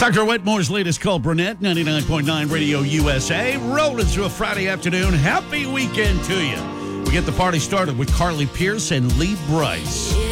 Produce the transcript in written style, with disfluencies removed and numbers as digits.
Dr. Wetmore's latest call, Burnett, 99.9 Radio USA. Rolling through a Friday afternoon. Happy weekend to you. We get the party started with Carly Pierce and Lee Brice.